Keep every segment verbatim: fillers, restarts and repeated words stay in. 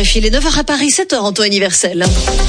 R F I, les neuf heures à Paris, sept heures en temps universel.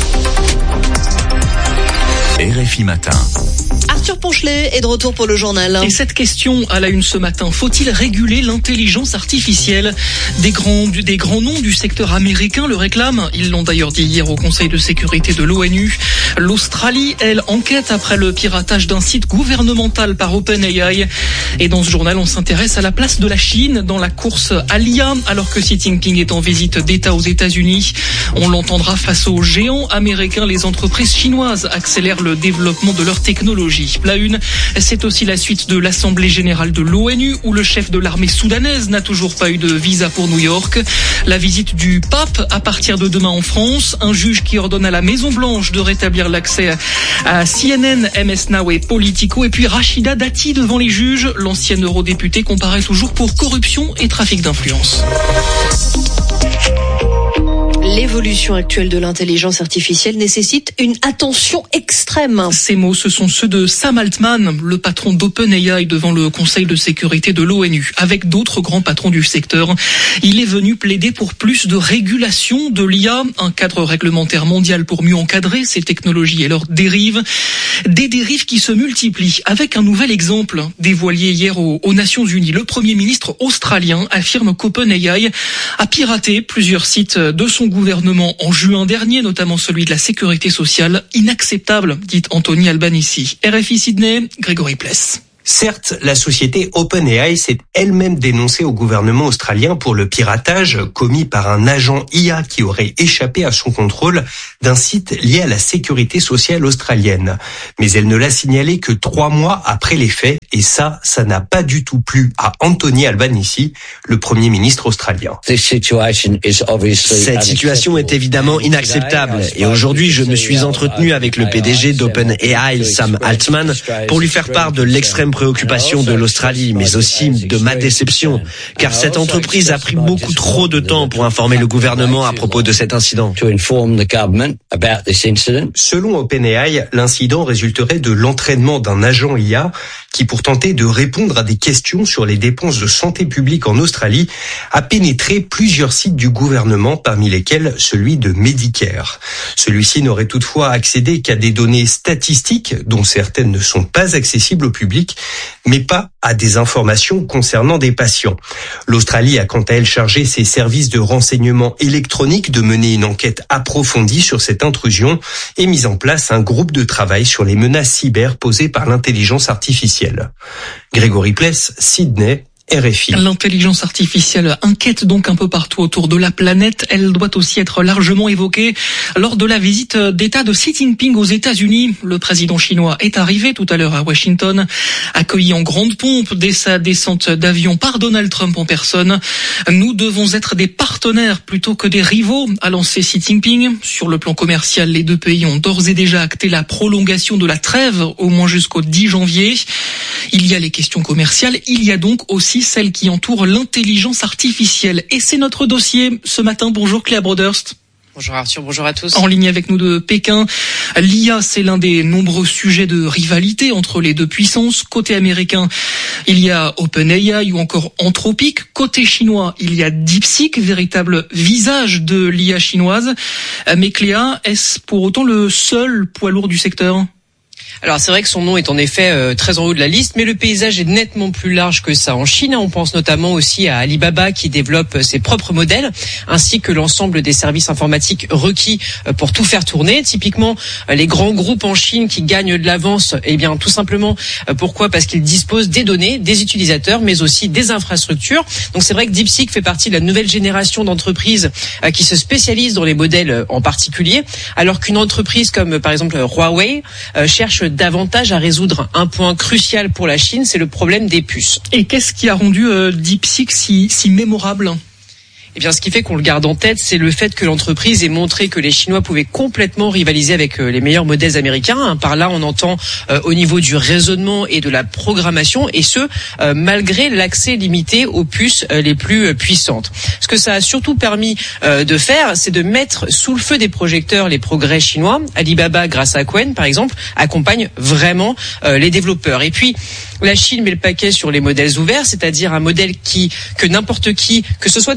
R F I Matin. Arthur Ponchelet est de retour pour le journal. Et cette question à la une ce matin, faut-il réguler l'intelligence artificielle ? Des grands, des grands noms du secteur américain le réclament. Ils l'ont d'ailleurs dit hier au Conseil de sécurité de l'ONU. L'Australie, elle, enquête après le piratage d'un site gouvernemental par OpenAI. Et dans ce journal, on s'intéresse à la place de la Chine dans la course à l'I A, alors que Xi Jinping est en visite d'État aux États-Unis. On l'entendra face aux géants américains. Les entreprises chinoises accélèrent le développement de leur technologie. La une, c'est aussi la suite de l'Assemblée générale de l'ONU où le chef de l'armée soudanaise n'a toujours pas eu de visa pour New York. La visite du pape à partir de demain en France. Un juge qui ordonne à la Maison-Blanche de rétablir l'accès à C N N, M S Now et Politico. Et puis Rachida Dati devant les juges. L'ancienne eurodéputée comparaît toujours pour corruption et trafic d'influence. L'évolution actuelle de l'intelligence artificielle nécessite une attention extrême. Ces mots, ce sont ceux de Sam Altman, le patron d'OpenAI devant le Conseil de sécurité de l'ONU. Avec d'autres grands patrons du secteur, il est venu plaider pour plus de régulation de l'I A, un cadre réglementaire mondial pour mieux encadrer ces technologies et leurs dérives. Des dérives qui se multiplient avec un nouvel exemple dévoilé hier aux, aux Nations Unies. Le Premier ministre australien affirme qu'OpenAI a piraté plusieurs sites de son gouvernement en juin dernier, notamment celui de la sécurité sociale. Inacceptable, dit Anthony Albanese. R F I Sydney, Grégory Pless. Certes, la société OpenAI s'est elle-même dénoncée au gouvernement australien pour le piratage commis par un agent I A qui aurait échappé à son contrôle d'un site lié à la sécurité sociale australienne. Mais elle ne l'a signalé que trois mois après les faits, et ça, ça n'a pas du tout plu à Anthony Albanese, le Premier ministre australien. Cette situation est évidemment inacceptable, et aujourd'hui je me suis entretenu avec le P D G d'OpenAI, Sam Altman, pour lui faire part de l'extrême préoccupation de l'Australie, mais aussi de ma déception, car cette entreprise a pris beaucoup trop de temps pour informer le gouvernement à propos de cet incident. Selon OpenAI, l'incident résulterait de l'entraînement d'un agent I A qui, pour tenter de répondre à des questions sur les dépenses de santé publique en Australie, a pénétré plusieurs sites du gouvernement, parmi lesquels celui de Medicare. Celui-ci n'aurait toutefois accédé qu'à des données statistiques, dont certaines ne sont pas accessibles au public, mais pas à des informations concernant des patients. L'Australie a quant à elle chargé ses services de renseignement électronique de mener une enquête approfondie sur cette intrusion et mis en place un groupe de travail sur les menaces cyber posées par l'intelligence artificielle. Grégory Pless, Sydney, R F I. L'intelligence artificielle inquiète donc un peu partout autour de la planète. Elle doit aussi être largement évoquée lors de la visite d'État de Xi Jinping aux États-Unis. Le président chinois est arrivé tout à l'heure à Washington, accueilli en grande pompe dès sa descente d'avion par Donald Trump en personne. Nous devons être des partenaires plutôt que des rivaux, a lancé Xi Jinping. Sur le plan commercial, les deux pays ont d'ores et déjà acté la prolongation de la trêve au moins jusqu'au dix janvier. Il y a les questions commerciales, il y a donc aussi celle qui entoure l'intelligence artificielle. Et c'est notre dossier ce matin. Bonjour Cléa Broderst. Bonjour Arthur, bonjour à tous. En ligne avec nous de Pékin, l'I A, c'est l'un des nombreux sujets de rivalité entre les deux puissances. Côté américain, il y a OpenAI ou encore Anthropic. Côté chinois, il y a DeepSeek, véritable visage de l'I A chinoise. Mais Cléa, est-ce pour autant le seul poids lourd du secteur ? Alors c'est vrai que son nom est en effet euh, très en haut de la liste, mais le paysage est nettement plus large que ça en Chine. On pense notamment aussi à Alibaba qui développe ses propres modèles, ainsi que l'ensemble des services informatiques requis pour tout faire tourner. Typiquement, les grands groupes en Chine qui gagnent de l'avance, eh bien tout simplement, pourquoi ? Parce qu'ils disposent des données, des utilisateurs, mais aussi des infrastructures. Donc c'est vrai que DeepSeek fait partie de la nouvelle génération d'entreprises qui se spécialisent dans les modèles en particulier, alors qu'une entreprise comme par exemple Huawei cherche davantage à résoudre un point crucial pour la Chine, c'est le problème des puces. Et qu'est-ce qui a rendu euh, DeepSeek si, si mémorable ? Eh bien, ce qui fait qu'on le garde en tête, c'est le fait que l'entreprise ait montré que les Chinois pouvaient complètement rivaliser avec les meilleurs modèles américains. Par là, on entend euh, au niveau du raisonnement et de la programmation, et ce, euh, malgré l'accès limité aux puces euh, les plus euh, puissantes. Ce que ça a surtout permis euh, de faire, c'est de mettre sous le feu des projecteurs les progrès chinois. Alibaba, grâce à Qwen, par exemple, accompagne vraiment euh, les développeurs. Et puis, la Chine met le paquet sur les modèles ouverts, c'est-à-dire un modèle qui, que n'importe qui, que ce soit des entreprises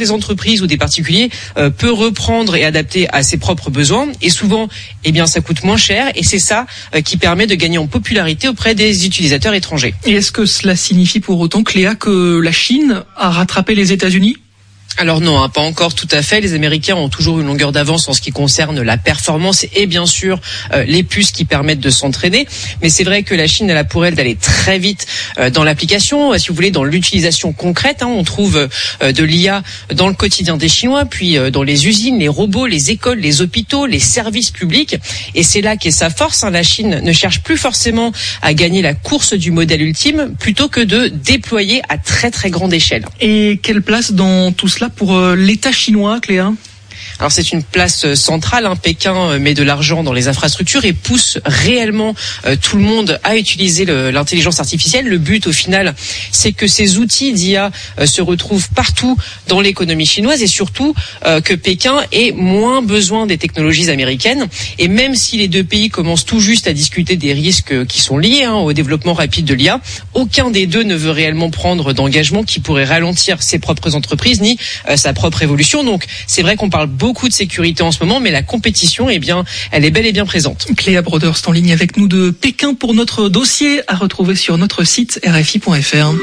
entreprises ou des particuliers euh, peut reprendre et adapter à ses propres besoins. Et souvent, eh bien, ça coûte moins cher et c'est ça euh, qui permet de gagner en popularité auprès des utilisateurs étrangers. Et est-ce que cela signifie pour autant, Cléa, que la Chine a rattrapé les États-Unis ? Alors non, hein, pas encore tout à fait. Les Américains ont toujours une longueur d'avance en ce qui concerne la performance et bien sûr euh, les puces qui permettent de s'entraîner. Mais c'est vrai que la Chine elle a pour elle d'aller très vite euh, dans l'application, euh, si vous voulez, dans l'utilisation concrète. Hein, on trouve euh, de l'I A dans le quotidien des Chinois, puis euh, dans les usines, les robots, les écoles, les hôpitaux, les services publics. Et c'est là qu'est sa force. Hein. La Chine ne cherche plus forcément à gagner la course du modèle ultime, plutôt que de déployer à très très grande échelle. Et quelle place dans tout cela pour l'État chinois, Cléa ? Alors c'est une place centrale, hein. Pékin met de l'argent dans les infrastructures et pousse réellement euh, tout le monde à utiliser le, l'intelligence artificielle. Le but au final, c'est que ces outils d'I A euh, se retrouvent partout dans l'économie chinoise et surtout euh, que Pékin ait moins besoin des technologies américaines. Et même si les deux pays commencent tout juste à discuter des risques qui sont liés hein, au développement rapide de l'I A, aucun des deux ne veut réellement prendre d'engagement qui pourrait ralentir ses propres entreprises ni euh, sa propre évolution. Donc c'est vrai qu'on parle beaucoup beaucoup de sécurité en ce moment, mais la compétition, eh bien, elle est bel et bien présente. Cléa Broderst en ligne avec nous de Pékin pour notre dossier à retrouver sur notre site R F I point F R.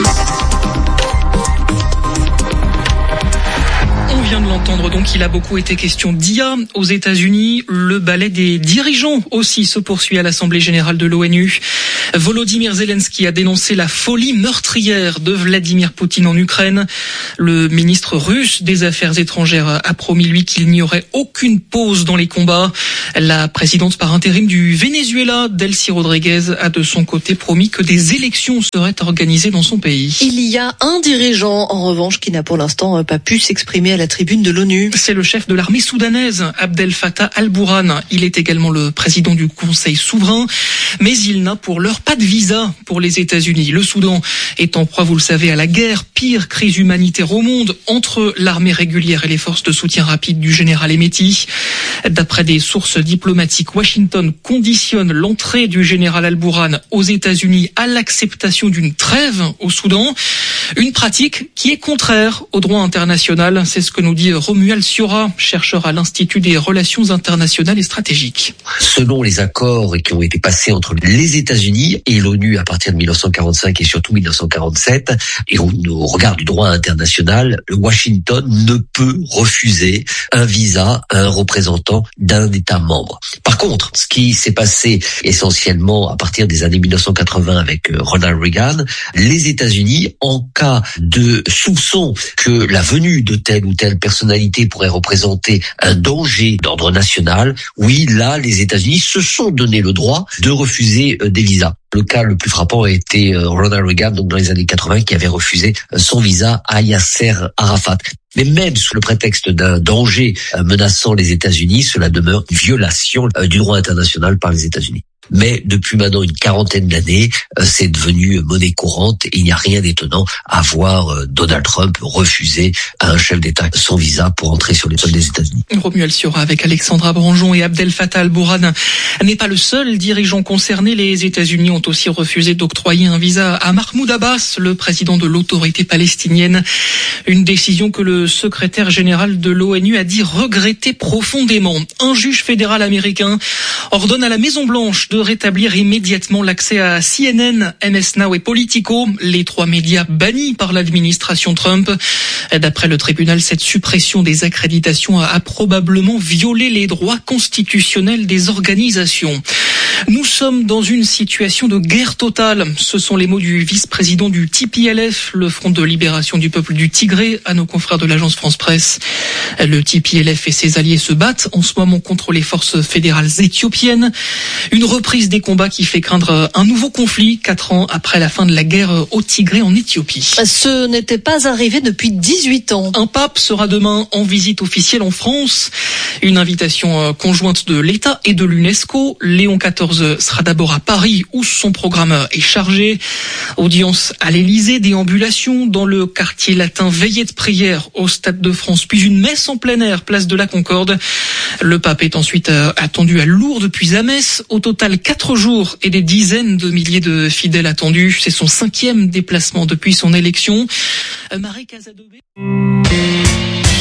On vient de l'entendre, donc il a beaucoup été question d'I A aux États-Unis. Le ballet des dirigeants aussi se poursuit à l'Assemblée générale de l'ONU. Volodymyr Zelensky a dénoncé la folie meurtrière de Vladimir Poutine en Ukraine. Le ministre russe des Affaires étrangères a promis, lui, qu'il n'y aurait aucune pause dans les combats. La présidente par intérim du Venezuela, Delcy Rodriguez, a de son côté promis que des élections seraient organisées dans son pays. Il y a un dirigeant, en revanche, qui n'a pour l'instant pas pu s'exprimer à la tribune de l'ONU. C'est le chef de l'armée soudanaise, Abdel Fattah al-Burhan. Il est également le président du Conseil souverain, mais il n'a pour l'heure pas de visa pour les États-Unis. Le Soudan est en proie, vous le savez, à la guerre, pire crise humanitaire au monde, entre l'armée régulière et les forces de soutien rapide du général Hemeti. D'après des sources diplomatiques, Washington conditionne l'entrée du général al-Burhan aux États-Unis à l'acceptation d'une trêve au Soudan. Une pratique qui est contraire au droit international. C'est ce que nous dit Romuald Siora, chercheur à l'Institut des relations internationales et stratégiques. Selon les accords qui ont été passés entre les États-Unis et l'ONU à partir de mille neuf cent quarante-cinq et surtout mille neuf cent quarante-sept, et au, au regard du droit international, Washington ne peut refuser un visa à un représentant d'un État membre. Par contre, ce qui s'est passé essentiellement à partir des années mille neuf cent quatre-vingts avec Ronald Reagan, les États-Unis, en cas de soupçon que la venue de telle ou telle personnalité pourrait représenter un danger d'ordre national, oui, là, les États-Unis se sont donné le droit de refuser des visas. Le cas le plus frappant a été Ronald Reagan, donc dans les années quatre-vingts, qui avait refusé son visa à Yasser Arafat. Mais même sous le prétexte d'un danger menaçant les États-Unis, cela demeure une violation du droit international par les États-Unis. Mais depuis maintenant une quarantaine d'années, c'est devenu monnaie courante et il n'y a rien d'étonnant à voir Donald Trump refuser à un chef d'État son visa pour entrer sur les sols des États-Unis. Romuald Siora avec Alexandra Branjon et Abdel Fattah al-Burhan n'est pas le seul dirigeant concerné. Les États-Unis ont aussi refusé d'octroyer un visa à Mahmoud Abbas, le président de l'autorité palestinienne. Une décision que le secrétaire général de l'ONU a dit regretter profondément. Un juge fédéral américain ordonne à la Maison-Blanche de rétablir immédiatement l'accès à C N N, M S Now et Politico, les trois médias bannis par l'administration Trump. D'après le tribunal, cette suppression des accréditations a probablement violé les droits constitutionnels des organisations. Nous sommes dans une situation de guerre totale. Ce sont les mots du vice-président du T P L F, le Front de libération du peuple du Tigré, à nos confrères de l'agence France-Presse. Le T P L F et ses alliés se battent en ce moment contre les forces fédérales éthiopiennes. Une reprise des combats qui fait craindre un nouveau conflit, quatre ans après la fin de la guerre au Tigré en Éthiopie. Ce n'était pas arrivé depuis dix-huit ans. Un pape sera demain en visite officielle en France. Une invitation conjointe de l'État et de l'UNESCO. Léon quatorze sera d'abord à Paris où son programme est chargé. Audience à l'Élysée, déambulation dans le quartier latin, veillée de prière au Stade de France, puis une messe en plein air, place de la Concorde. Le pape est ensuite attendu à Lourdes puis à Metz. Au total, quatre jours et des dizaines de milliers de fidèles attendus. C'est son cinquième déplacement depuis son élection. Marie Casadobé.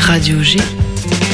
Radio G.